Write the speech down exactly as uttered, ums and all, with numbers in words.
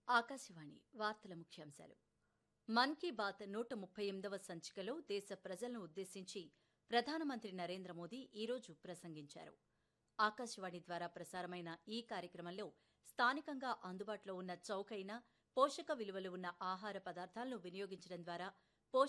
ఆకాశవాణి వార్తల ముఖ్యాంశాలు. మన్ కీ బాత్ నూట ముప్పై ఎనిమిదవ సంచికలో దేశ ప్రజలను ఉద్దేశించి ప్రధానమంత్రి నరేంద్ర మోదీ ఈరోజు ప్రసంగించారు. ఆకాశవాణి ద్వారా ప్రసారమైన ఈ కార్యక్రమంలో స్థానికంగా అందుబాటులో ఉన్న చౌకైన, పోషక విలువలు ఉన్న ఆహార పదార్థాలను వినియోగించడం ద్వారా